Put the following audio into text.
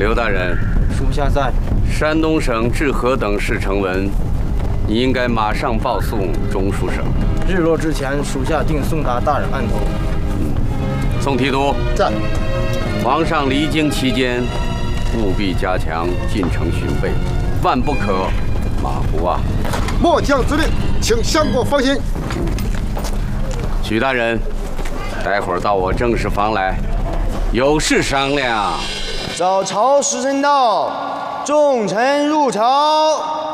刘大人， 属下在。 山东省治河等事成文，你应该马上报送中书省。 日落之前，属下定送达大人案头。 宋提督在。 皇上离京期间，务必加强进城巡备，万不可马虎啊！ 末将之令，请相国放心。 许大人，待会儿到我正事房来，有事商量。 早朝时辰到，众臣入朝。